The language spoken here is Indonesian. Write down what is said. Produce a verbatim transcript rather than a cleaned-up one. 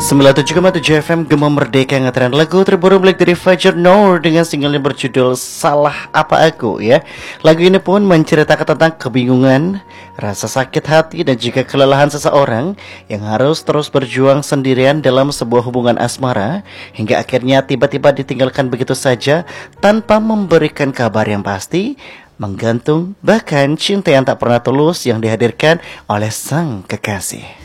sembilan puluh tujuh koma tujuh F M Gema Merdeka ngetren lagu terbaru Black dari Fajar Noor dengan singlenya berjudul Salah Apa Aku ya. Lagu ini pun menceritakan tentang kebingungan, rasa sakit hati dan juga kelelahan seseorang yang harus terus berjuang sendirian dalam sebuah hubungan asmara hingga akhirnya tiba-tiba ditinggalkan begitu saja tanpa memberikan kabar yang pasti, menggantung bahkan cinta yang tak pernah tulus yang dihadirkan oleh sang kekasih.